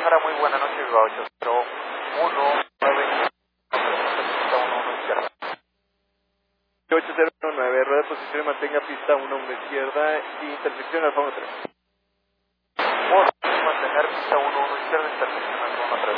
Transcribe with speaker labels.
Speaker 1: Alhambra, muy buena noche, Viva 801-9, pista 11 izquierda.
Speaker 2: 8019, rueda de posición y mantenga pista 11 izquierda y intersección Alfa 13.
Speaker 1: Mantener pista 11 izquierda, intersección Alfa 13.